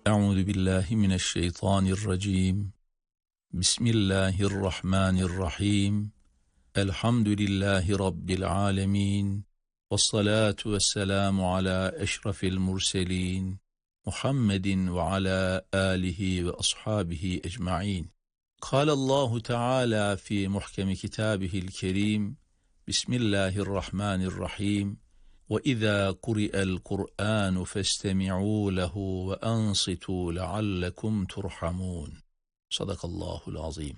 Euzu billahi mineşşeytanirracim. Bismillahirrahmanirrahim. Elhamdülillahi rabbil alamin. Vessalatu vesselamu ala eşrafil murselin. Muhammedin ve ala alihi ve ashabihi ecmaîn. Kâlallahu Teala fi muhkemi kitâbihil kerîm. Bismillahirrahmanirrahim. وَإِذَا قُرِئَ الْقُرْآنُ فَاسْتَمِعُوا لَهُ وَأَنصِتُوا لَعَلَّكُمْ تُرْحَمُونَ. Sadakallahul azim.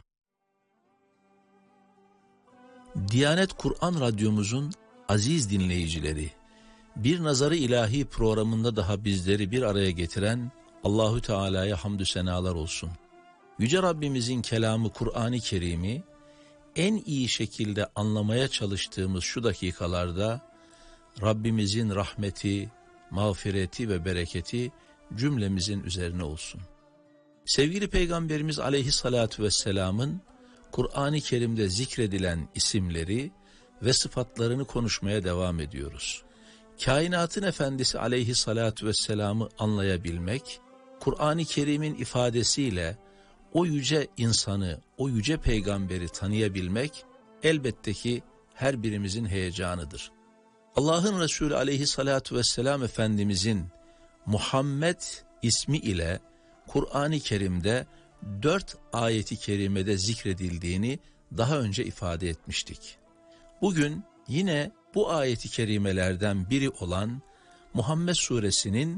Diyanet Kur'an Radyomuzun aziz dinleyicileri, bir Nazarı İlahi programında daha bizleri bir araya getiren Allahu Teala'ya hamdü senalar olsun. Yüce Rabbimizin kelamı Kur'an-ı Kerim'i en iyi şekilde anlamaya çalıştığımız şu dakikalarda Rabbimizin rahmeti, mağfireti ve bereketi cümlemizin üzerine olsun. Sevgili Peygamberimiz Aleyhisselatü Vesselam'ın Kur'an-ı Kerim'de zikredilen isimleri ve sıfatlarını konuşmaya devam ediyoruz. Kainatın Efendisi Aleyhisselatü Vesselam'ı anlayabilmek, Kur'an-ı Kerim'in ifadesiyle o yüce insanı, o yüce peygamberi tanıyabilmek elbette ki her birimizin heyecanıdır. Allah'ın Resulü Aleyhisselatü Vesselam Efendimizin Muhammed ismi ile Kur'an-ı Kerim'de 4 ayeti kerimede zikredildiğini daha önce ifade etmiştik. Bugün yine bu ayeti kerimelerden biri olan Muhammed Suresinin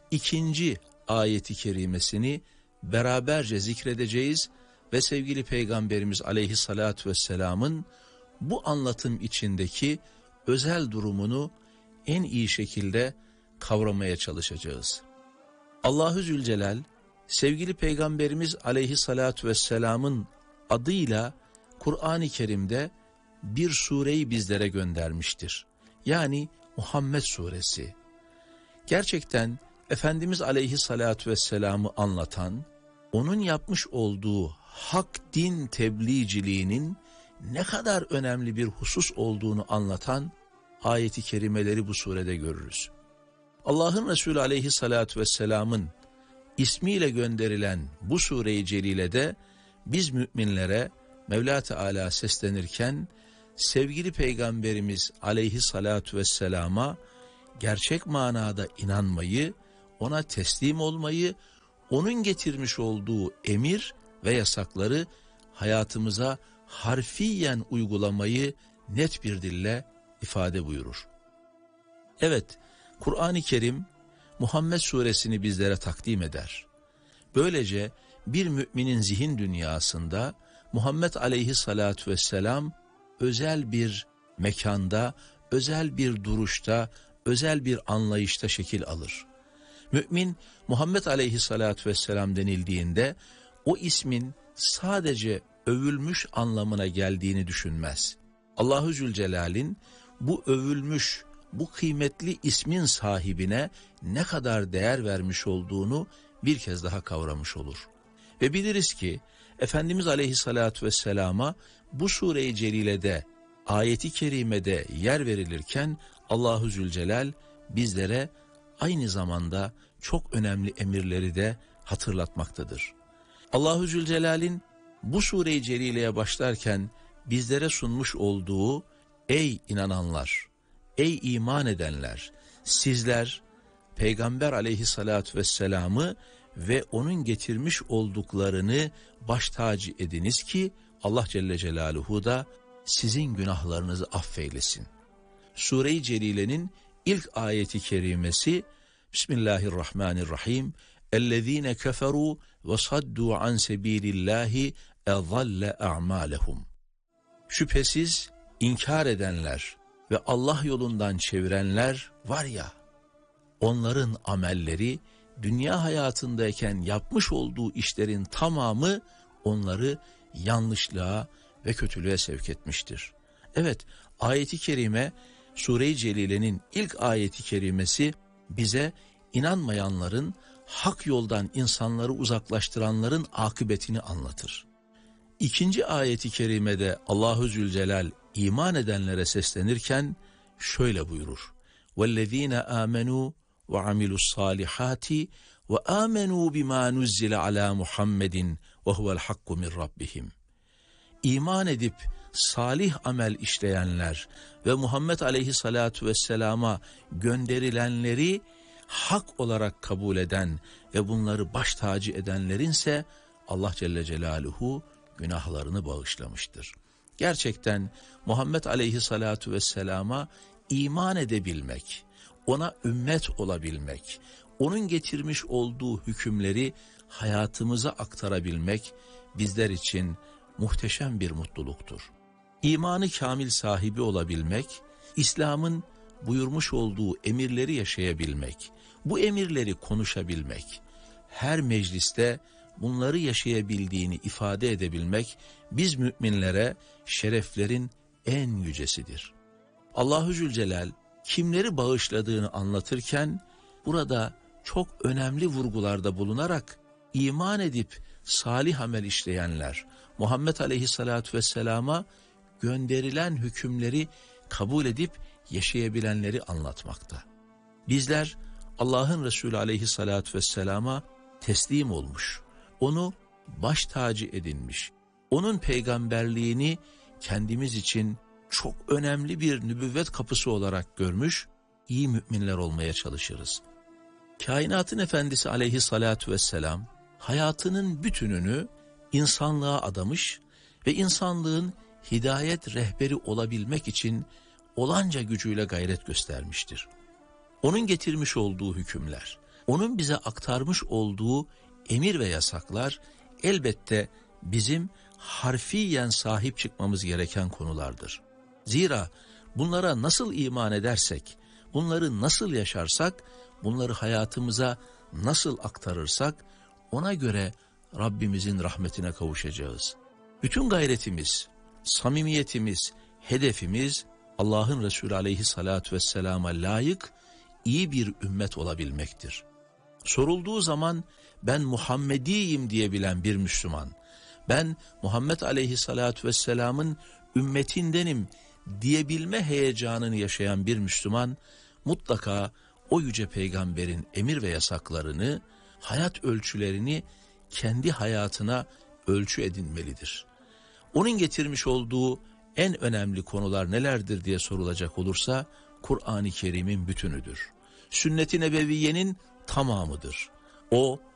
2. ayeti kerimesini beraberce zikredeceğiz ve sevgili Peygamberimiz Aleyhisselatü Vesselam'ın bu anlatım içindeki özel durumunu en iyi şekilde kavramaya çalışacağız. Allahu Zülcelal, sevgili Peygamberimiz Aleyhisselatü Vesselam'ın adıyla Kur'an-ı Kerim'de bir sureyi bizlere göndermiştir. Yani Muhammed Suresi. Gerçekten Efendimiz Aleyhisselatü Vesselam'ı anlatan, onun yapmış olduğu hak din tebliğciliğinin ne kadar önemli bir husus olduğunu anlatan ayeti kerimeleri bu surede görürüz. Allah'ın Resulü Aleyhisselatü Vesselam'ın ismiyle gönderilen bu sure-i celilede biz müminlere Mevla Teala seslenirken sevgili Peygamberimiz Aleyhisselatü Vesselam'a gerçek manada inanmayı, ona teslim olmayı, onun getirmiş olduğu emir ve yasakları hayatımıza harfiyen uygulamayı net bir dille ifade buyurur. Evet, Kur'an-ı Kerim Muhammed Suresini bizlere takdim eder. Böylece bir müminin zihin dünyasında Muhammed Aleyhisselatü Vesselam özel bir mekanda, özel bir duruşta, özel bir anlayışta şekil alır. Mümin Muhammed Aleyhisselatü Vesselam denildiğinde o ismin sadece övülmüş anlamına geldiğini düşünmez. Allahu Zülcelal'in bu övülmüş, bu kıymetli ismin sahibine ne kadar değer vermiş olduğunu bir kez daha kavramış olur. Ve biliriz ki Efendimiz Aleyhisselatü Vesselam'a bu sure-i celilede, ayeti kerimede yer verilirken Allahu Zülcelal bizlere aynı zamanda çok önemli emirleri de hatırlatmaktadır. Allahu Zülcelal'in bu sure-i celileye başlarken bizlere sunmuş olduğu ey inananlar, ey iman edenler, sizler Peygamber Aleyhisselatü Vesselam'ı ve onun getirmiş olduklarını baş tacı ediniz ki Allah Celle Celaluhu da sizin günahlarınızı affeylesin. Sure-i Celile'nin ilk ayeti kerimesi Bismillahirrahmanirrahim. اَلَّذ۪ينَ كَفَرُوا وَصَدُّوا عَنْ سَب۪يلِ اللّٰهِ اَظَلَّ اَعْمَالَهُمْ. Şüphesiz inkar edenler ve Allah yolundan çevirenler var ya, onların amelleri dünya hayatındayken yapmış olduğu işlerin tamamı onları yanlışlığa ve kötülüğe sevk etmiştir. Evet, ayeti kerime, Sure-i Celile'nin ilk ayeti kerimesi bize inanmayanların, hak yoldan insanları uzaklaştıranların akıbetini anlatır. İkinci ayeti kerimede Allahu Zülcelal iman edenlere seslenirken şöyle buyurur: وَالَّذ۪ينَ آمَنُوا وَعَمِلُوا الصَّالِحَاتِ ve amenu bima nuzzile ala Muhammedin ve huvel hakku min rabbihim. İman edip salih amel işleyenler ve Muhammed aleyhissalatu vesselama gönderilenleri hak olarak kabul eden ve bunları baş tacı edenlerinse Allah Celle Celaluhu günahlarını bağışlamıştır. Gerçekten Muhammed aleyhissalatu vesselama iman edebilmek, ona ümmet olabilmek, onun getirmiş olduğu hükümleri hayatımıza aktarabilmek bizler için muhteşem bir mutluluktur. İmanı kamil sahibi olabilmek, İslam'ın buyurmuş olduğu emirleri yaşayabilmek, bu emirleri konuşabilmek, her mecliste bunları yaşayabildiğini ifade edebilmek, biz müminlere şereflerin en yücesidir. Allahu Zülcelal kimleri bağışladığını anlatırken, burada çok önemli vurgularda bulunarak, iman edip salih amel işleyenler, Muhammed aleyhissalatu vesselama gönderilen hükümleri kabul edip yaşayabilenleri anlatmakta. Bizler Allah'ın Resulü aleyhissalatu vesselama teslim olmuş, onu baş tacı edinmiş, onun peygamberliğini kendimiz için çok önemli bir nübüvvet kapısı olarak görmüş, iyi müminler olmaya çalışırız. Kainatın efendisi aleyhissalatu vesselam, hayatının bütününü insanlığa adamış ve insanlığın hidayet rehberi olabilmek için olanca gücüyle gayret göstermiştir. Onun getirmiş olduğu hükümler, onun bize aktarmış olduğu emir ve yasaklar elbette bizim harfiyen sahip çıkmamız gereken konulardır. Zira bunlara nasıl iman edersek, bunları nasıl yaşarsak, bunları hayatımıza nasıl aktarırsak, ona göre Rabbimizin rahmetine kavuşacağız. Bütün gayretimiz, samimiyetimiz, hedefimiz Allah'ın Resulü aleyhissalatu vesselama layık iyi bir ümmet olabilmektir. Sorulduğu zaman ben Muhammediyim diyebilen bir Müslüman, ben Muhammed aleyhissalatu vesselamın ümmetindenim diyebilme heyecanını yaşayan bir Müslüman mutlaka o yüce peygamberin emir ve yasaklarını, hayat ölçülerini kendi hayatına ölçü edinmelidir. Onun getirmiş olduğu en önemli konular nelerdir diye sorulacak olursa, Kur'an-ı Kerim'in bütünüdür. Sünnet-i Nebeviye'nin tamamıdır. O